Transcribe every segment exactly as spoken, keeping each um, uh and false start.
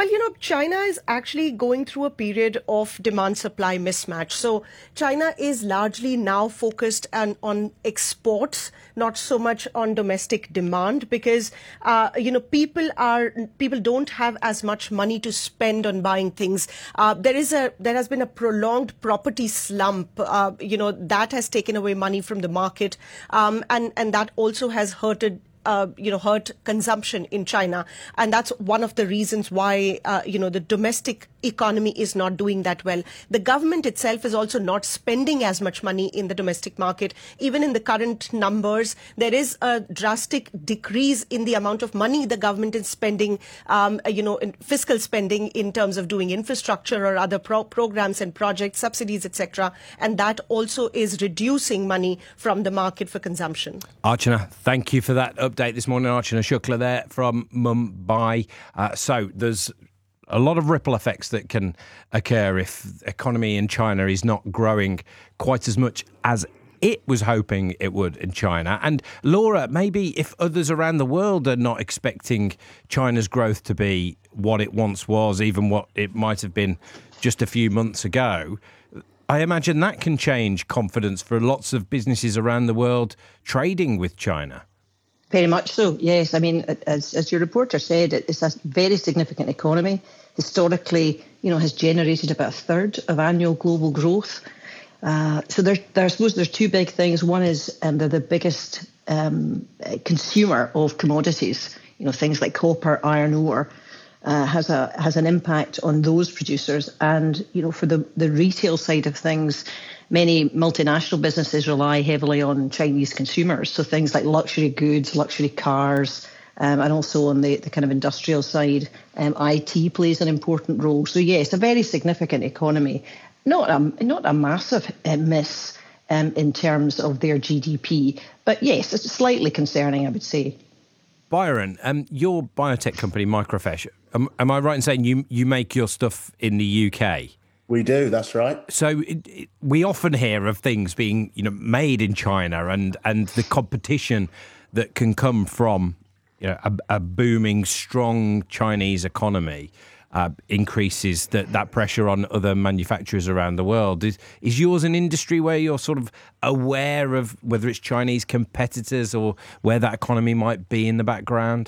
Well, you know, China is actually going through a period of demand-supply mismatch. So China is largely now focused on, on exports, not so much on domestic demand, because, uh, you know, people are people don't have as much money to spend on buying things. Uh, there is a there has been a prolonged property slump. Uh, you know, that has taken away money from the market, um, and and that also has hurted. Uh, you know, hurt consumption in China. And that's one of the reasons why, uh, you know, the domestic economy is not doing that well. The government itself is also not spending as much money in the domestic market. Even in the current numbers, there is a drastic decrease in the amount of money the government is spending, um, you know, in fiscal spending in terms of doing infrastructure or other pro- programs and projects, subsidies, et cetera. And that also is reducing money from the market for consumption. Archana, thank you for that update this morning. Archana Shukla there from Mumbai. Uh, so there's a lot of ripple effects that can occur if the economy in China is not growing quite as much as it was hoping it would in China. And Laura, maybe if others around the world are not expecting China's growth to be what it once was, even what it might have been just a few months ago, I imagine that can change confidence for lots of businesses around the world trading with China. Very much so, yes. I mean, as as your reporter said, it's a very significant economy. Historically, you know, has generated about a third of annual global growth. Uh, so there, there, I suppose there's two big things. One is um, they're the biggest um, consumer of commodities. You know, things like copper, iron ore, uh, has a has an impact on those producers. And you know, for the the retail side of things, many multinational businesses rely heavily on Chinese consumers. So things like luxury goods, luxury cars, um, and also on the, the kind of industrial side, um, I T plays an important role. So yes, a very significant economy, not a, not a massive uh, miss um, in terms of their G D P, but yes, it's slightly concerning, I would say. Byron, um, your biotech company, Microfresh, am, am I right in saying you you make your stuff in the U K? We do, that's right. So it, it, we often hear of things being, you know, made in China, and, and the competition that can come from, you know, a, a booming, strong Chinese economy uh, increases that, that pressure on other manufacturers around the world. Is, is yours an industry where you're sort of aware of whether it's Chinese competitors or where that economy might be in the background?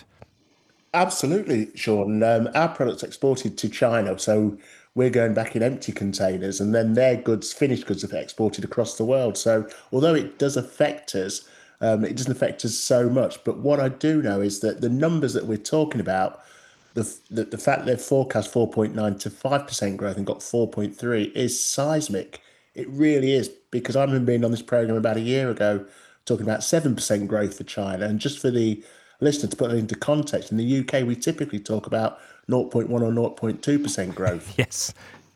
Absolutely, Sean. Um, our product's exported to China, so we're going back in empty containers, and then their goods, finished goods, are exported across the world. So although it does affect us, um, it doesn't affect us so much. But what I do know is that the numbers that we're talking about, the the, the fact they've forecast four point nine to five percent growth and got four point three is seismic. It really is, because I remember being on this program about a year ago talking about seven percent growth for China. And just for the listener to put it into context, in the U K, we typically talk about zero point one or zero point two percent growth. Yes.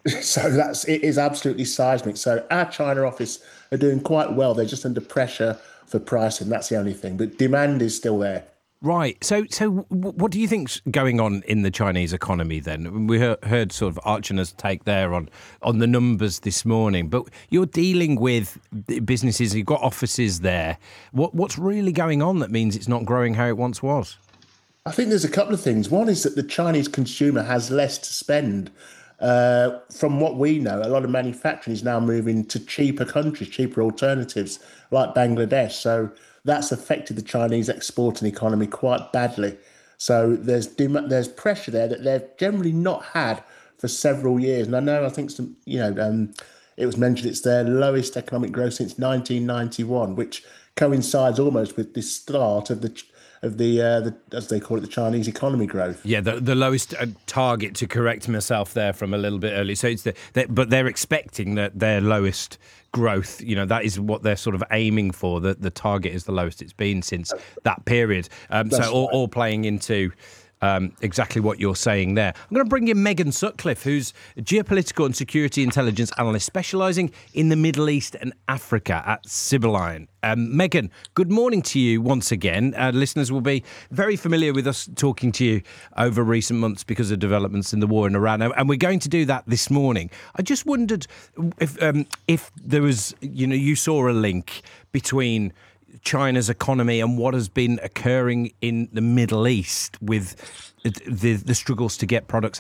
So that's it is absolutely seismic. So our China office are doing quite well. They're just under pressure for pricing. That's the only thing. But demand is still there. Right. So, so what do you think's going on in the Chinese economy then? We heard, heard sort of Archana's take there on, on the numbers this morning, but you're dealing with businesses, you've got offices there. What what's really going on that means it's not growing how it once was? I think there's a couple of things. One is that the Chinese consumer has less to spend. Uh, from what we know, a lot of manufacturing is now moving to cheaper countries, cheaper alternatives like Bangladesh. So that's affected the Chinese exporting economy quite badly. So there's dem- there's pressure there that they've generally not had for several years. And I know, I think some, you know, um, it was mentioned it's their lowest economic growth since nineteen ninety-one, which coincides almost with the start of the of the, uh, the, as they call it, the Chinese economy growth. Yeah, the, the lowest uh, target, to correct myself there from a little bit earlier. So it's the, they, but they're expecting that their lowest growth, you know, that is what they're sort of aiming for. The, the target is the lowest it's been since that period. Um, so all, all playing into Um, exactly what you're saying there. I'm going to bring in Megan Sutcliffe, who's a geopolitical and security intelligence analyst specialising in the Middle East and Africa at Sibylline. Um, Megan, good morning to you once again. Uh, listeners will be very familiar with us talking to you over recent months because of developments in the war in Iran, and we're going to do that this morning. I just wondered if um, if there was, you know, you saw a link between China's economy and what has been occurring in the Middle East with the, the, the struggles to get products